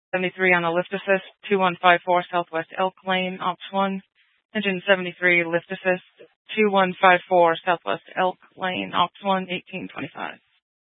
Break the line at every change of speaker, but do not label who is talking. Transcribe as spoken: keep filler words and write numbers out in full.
seventy-three on a lift assist, two one five four Southwest Elk Lane, Ops one. Engine seventy-three lift assist, two one five four Southwest Elk Lane, Ops one, eighteen twenty-five.